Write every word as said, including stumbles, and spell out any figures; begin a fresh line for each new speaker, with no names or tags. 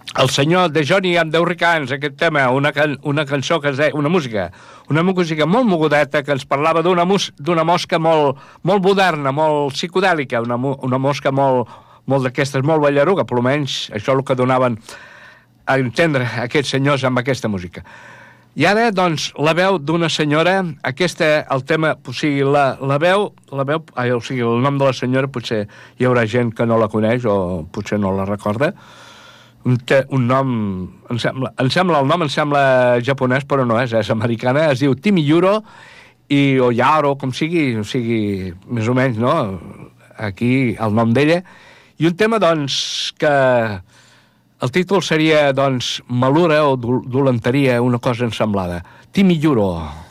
el senyor de Johnny and the Hurricanes, aquest tema, una, can, una cançó que es deia, una música, una música molt mogudeta que ens parlava d'una d'una mosca molt, molt moderna, molt psicodèlica, una, una mosca molt, molt d'aquestes, molt ballaruga, per almenys això és el que donaven a entendre aquests senyors amb aquesta música. I ara, doncs, la veu d'una senyora, aquesta, el tema, o sigui, la, la veu, la veu, ai, o sigui, el nom de la senyora, potser hi haurà gent que no la coneix o potser no la recorda. Un, te, un nom, em sembla, em sembla, el nom em sembla japonès, però no és, és americana, es diu Timiyuro, i, o Yaro, com sigui, o sigui, més o menys, no? Aquí, el nom d'ella. I un tema, doncs, que el títol seria, doncs, Malura o dolenteria, una cosa ensemblada. Timiyuro.